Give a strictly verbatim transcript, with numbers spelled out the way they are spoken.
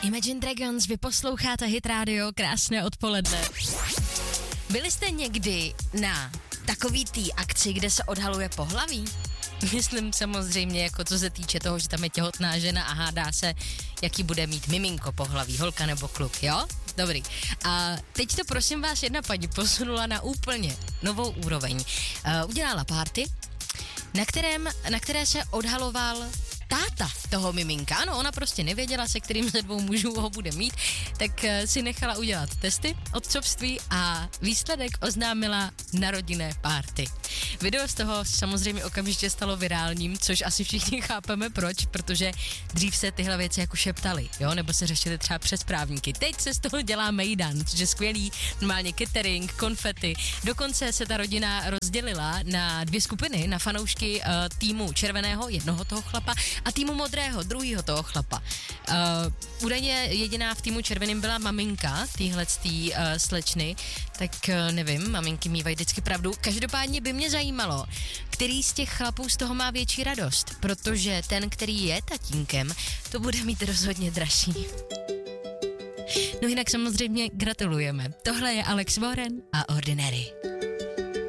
Imagine Dragons, vy posloucháte Hit Radio, krásné odpoledne. Byli jste někdy na takový tý akci, kde se odhaluje pohlaví? Myslím samozřejmě, jako co se týče toho, že tam je těhotná žena a hádá se, jaký bude mít miminko pohlaví, holka nebo kluk, jo? Dobrý. A teď to prosím vás jedna paní posunula na úplně novou úroveň. Uh, udělala party, na, kterém, na které se odhaloval táta toho miminka. Ano, ona prostě nevěděla, se kterým ze dvou mužů ho bude mít, tak si nechala udělat testy otcovství a výsledek oznámila na rodinné párty. Video z toho samozřejmě okamžitě stalo virálním, což asi všichni chápeme proč, protože dřív se tyhle věci jako šeptaly, jo, nebo se řešily třeba přes právníky. Teď se z toho dělá mejdan, což je skvělý, normálně catering, konfety. Dokonce se ta rodina rozdělila na dvě skupiny, na fanoušky uh, týmu červeného, jednoho toho chlapa, a týmu modrého, druhýho toho chlapa. Uh, údajně jediná v týmu červeným byla maminka týhletý uh, slečny, tak uh, nevím, maminky mývají vždycky pravdu. Každopádně by mě zajímalo, který z těch chlapů z toho má větší radost, protože ten, který je tatínkem, to bude mít rozhodně dražší. No jinak samozřejmě gratulujeme. Tohle je Alex Warren a Ordinary.